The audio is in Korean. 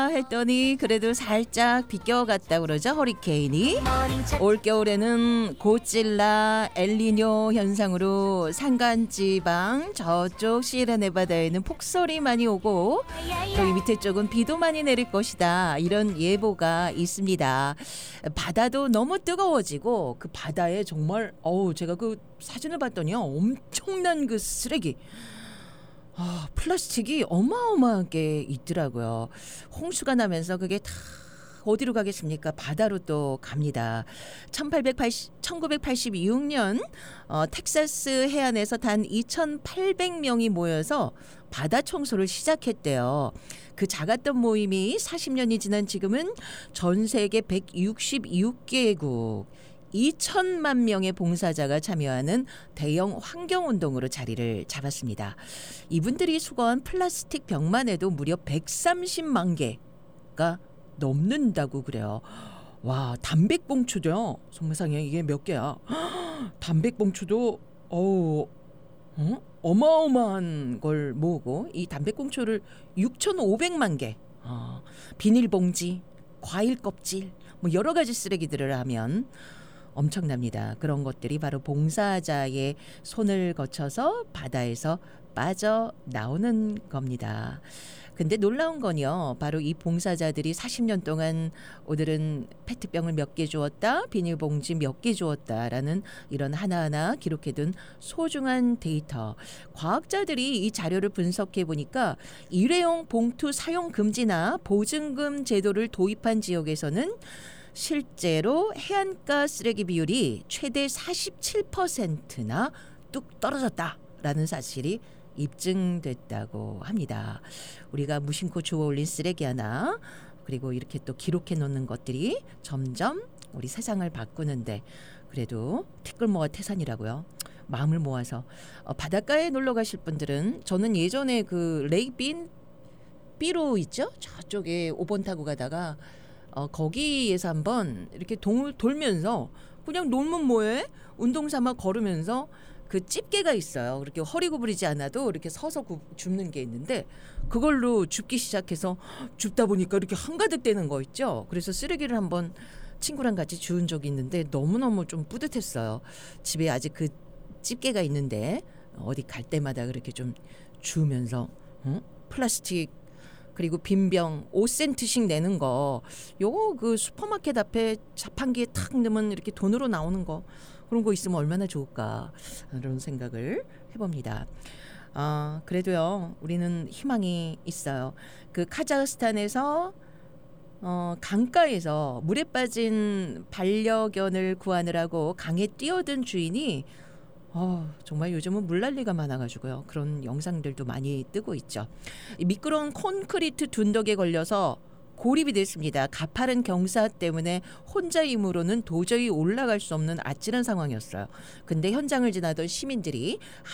했더니 그래도 살짝 비껴갔다 그러죠. 허리케인이. 올겨울에는 고질라 엘니뇨 현상으로 산간지방 저쪽 시에라네바다에는 폭설이 많이 오고 또 이 밑에 쪽은 비도 많이 내릴 것이다. 이런 예보가 있습니다. 바다도 너무 뜨거워지고 그 바다에 정말 제가 그 사진을 봤더니요. 엄청난 그 쓰레기. 플라스틱이 어마어마하게 있더라고요. 홍수가 나면서 그게 다 어디로 가겠습니까? 바다로 또 갑니다. 1986년 텍사스 해안에서 단 2,800명이 모여서 바다 청소를 시작했대요. 그 작았던 모임이 40년이 지난 지금은 전 세계 166개국 2천만 명의 봉사자가 참여하는 대형 환경운동으로 자리를 잡았습니다. 이분들이 수거한 플라스틱 병만 해도 무려 130만 개가 넘는다고 그래요. 와, 담배꽁초죠. 정말상에 이게 몇 개야? 담배꽁초도 어마어마한 걸 모으고 이 담배꽁초를 6,500만 개. 비닐봉지, 과일 껍질, 뭐 여러 가지 쓰레기들을 하면 엄청납니다. 그런 것들이 바로 봉사자의 손을 거쳐서 바다에서 빠져나오는 겁니다. 근데 놀라운 건요. 바로 이 봉사자들이 40년 동안 오늘은 페트병을 몇 개 주었다. 비닐봉지 몇 개 주었다라는 이런 하나하나 기록해둔 소중한 데이터. 과학자들이 이 자료를 분석해 보니까 일회용 봉투 사용 금지나 보증금 제도를 도입한 지역에서는 실제로 해안가 쓰레기 비율이 최대 47%나 뚝 떨어졌다라는 사실이 입증됐다고 합니다. 우리가 무심코 주워 올린 쓰레기 하나 그리고 이렇게 또 기록해 놓는 것들이 점점 우리 세상을 바꾸는데 그래도 티끌모아 태산이라고요. 마음을 모아서 바닷가에 놀러 가실 분들은 저는 예전에 그 레이빈 삐로 있죠? 저쪽에 5번 타고 가다가 거기에서 한번 이렇게 돌면서 그냥 놀면 뭐해? 운동 삼아 걸으면서 그 집게가 있어요. 그렇게 허리 구부리지 않아도 이렇게 서서 줍는 게 있는데 그걸로 줍기 시작해서 줍다 보니까 이렇게 한가득 되는 거 있죠. 그래서 쓰레기를 한번 친구랑 같이 주운 적이 있는데 너무너무 좀 뿌듯했어요. 집에 아직 그 집게가 있는데 어디 갈 때마다 그렇게 좀 주우면서 플라스틱 그리고 빈병 5센트씩 내는 거 요거 그 슈퍼마켓 앞에 자판기에 탁 넣으면 이렇게 돈으로 나오는 거 그런 거 있으면 얼마나 좋을까 그런 생각을 해봅니다. 그래도요 우리는 희망이 있어요. 그 카자흐스탄에서 강가에서 물에 빠진 반려견을 구하느라고 강에 뛰어든 주인이 정말 요즘은 물난리가 많아가지고요. 그런 영상들도 많이 뜨고 있죠. 미끄러운 콘크리트 둔덕에 걸려서 고립이 됐습니다. 가파른 경사 때문에 혼자 힘으로는 도저히 올라갈 수 없는 아찔한 상황이었어요. 근데 현장을 지나던 시민들이